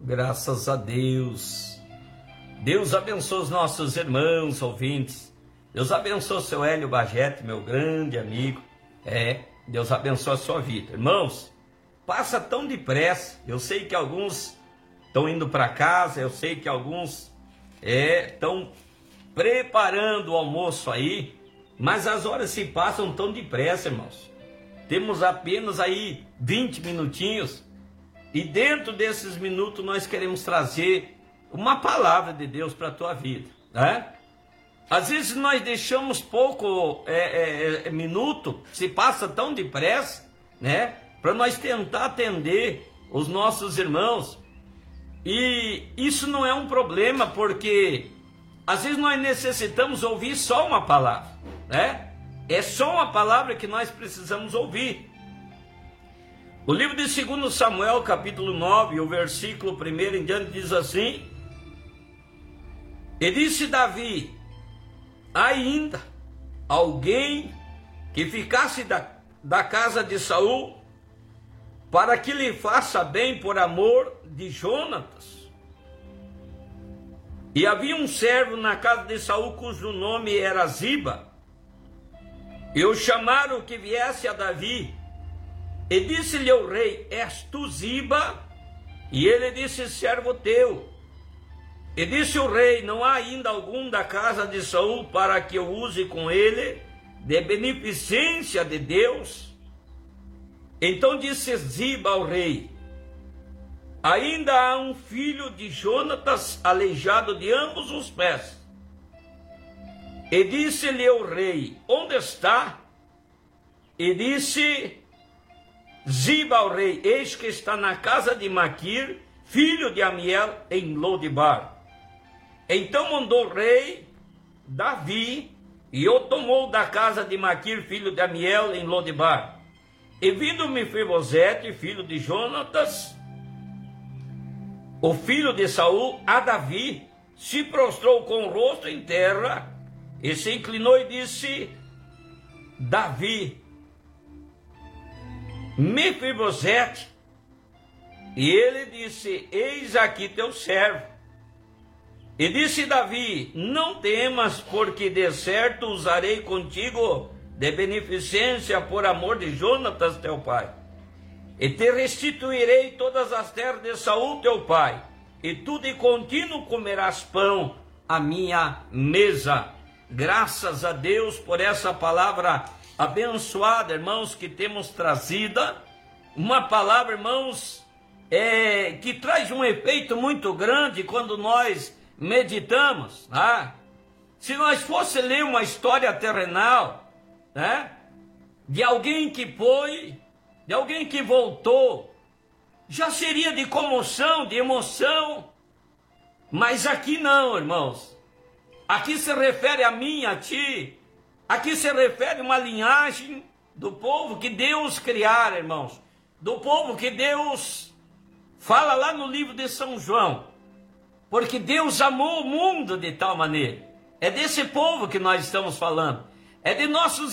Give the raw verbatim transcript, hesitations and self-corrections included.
Graças a Deus. Deus abençoe os nossos irmãos ouvintes. Deus abençoe o seu Hélio Bagete, meu grande amigo. É, Deus abençoe a sua vida. Irmãos, passa tão depressa. Eu sei que alguns estão indo para casa, eu sei que alguns estão é, preparando o almoço aí, mas as horas se passam tão depressa, irmãos. Temos apenas aí vinte minutinhos e dentro desses minutos nós queremos trazer uma palavra de Deus para a tua vida, né? Às vezes nós deixamos pouco é, é, é, minuto, se passa tão depressa, né? Para nós tentar atender os nossos irmãos. E isso não é um problema, porque às vezes nós necessitamos ouvir só uma palavra, né? É só uma palavra que nós precisamos ouvir. O livro de segundo Samuel, capítulo nove, o versículo primeiro em diante, diz assim: E disse Davi: ainda alguém que ficasse da, da casa de Saul, para que lhe faça bem por amor de Jonatas. E havia um servo na casa de Saul, cujo nome era Ziba. E o chamaram que viesse a Davi. E disse-lhe o rei: És tu Ziba? E ele disse: servo teu. E disse o rei: não há ainda algum da casa de Saul para que eu use com ele de beneficência de Deus? Então disse Ziba ao rei: ainda há um filho de Jonatas aleijado de ambos os pés. E disse-lhe o rei: onde está? E disse Ziba ao rei: eis que está na casa de Maquir, filho de Amiel, em Lodebar. Então mandou o rei Davi, e o tomou da casa de Maquir, filho de Amiel, em Lodebar. E vindo Mefibosete, filho de Jonatas, o filho de Saul, a Davi, se prostrou com o rosto em terra, e se inclinou e disse: Davi, Mefibosete. E ele disse: eis aqui teu servo. E disse Davi: não temas, porque de certo usarei contigo de beneficência por amor de Jonatas teu pai. E te restituirei todas as terras de Saul teu pai, e tu de contínuo comerás pão à minha mesa. Graças a Deus por essa palavra abençoada, irmãos, que temos trazida. Uma palavra, irmãos, é, que traz um efeito muito grande quando nós meditamos, né? Se nós fosse ler uma história terrenal, né, de alguém que foi, de alguém que voltou, já seria de comoção, de emoção. Mas aqui não, irmãos. Aqui se refere a mim, a ti. Aqui se refere a uma linhagem do povo que Deus criara, irmãos. Do povo que Deus fala lá no livro de São João. Porque Deus amou o mundo de tal maneira. É desse povo que nós estamos falando. É de nossos